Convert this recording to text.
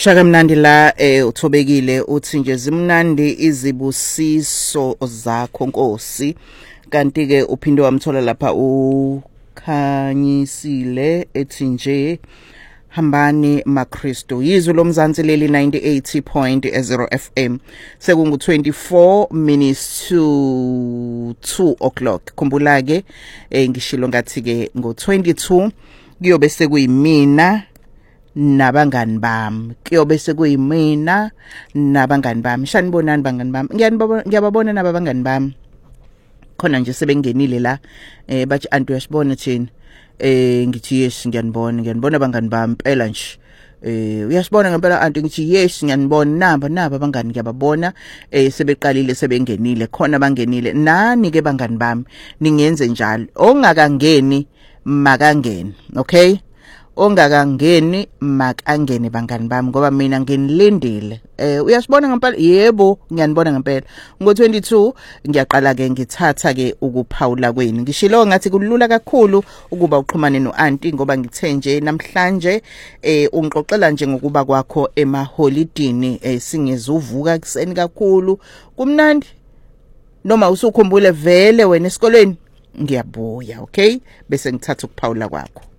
Shaka mnandi la uthobekile uthi nje zimnandi izibusiso zakho Nkosi, kanti ke uphinde wamthola lapha ukhanyisile ethi nje hambani maKristu yizwe lomzansi leli 98.0 FM sekungu 24 minutes to 2 o'clock. Khumbula ke ngishilo ngathi ke ngo22 kuyobe sekuyimina nabangani bami, kuyobe sekuyimina nabangani bami. Shanibonani bangani bami, ngiyababona nabangani bami khona nje sebengenile la bathi anti uyasibona thina ngithi yes ngiyanibona bangani bami phela nje uyasibona ngempela anti ngithi yes ngiyanibona naba abangani ngiyababona sebeqalile sebengenile khona bangenile nani ke bangani bami ningenze njalo ongakangeni makangene. Okay, ongakangeni makangene bangani bami ngoba mina nginilindile. Uyasibona ngempela? Yebo ngiyanibona ngempela. Ngo22 ngiyaqala ke ngithatha ke ukuphawula kwenu. Ngishilo ngathi kulula kakhulu ukuba uxhumane noanti ngoba ngithe nje namhlanje ungixoxela nje ngokuba kwakho emaholidini singezuvuka kuseni kakhulu. Kumnandi noma usukhumbule vele wena esikoleni? Ngiyabuya. Okay, bese ngithatha ukuphawula kwakho.